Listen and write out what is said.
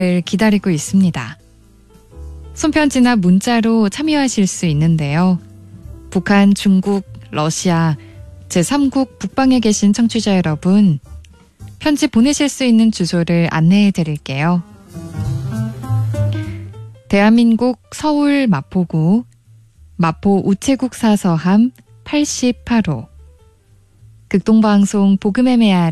기다리고 있습니다. 손편지나 문자로 참여하실 수 있는데요. 북한, 중국, 러시아, 제3국 북방에 계신 청취자 여러분, 편지 보내실 수 있는 주소를 안내해 드릴게요. 대한민국 서울 마포구 마포 우체국 사서함 88호 극동방송 복음의 메아리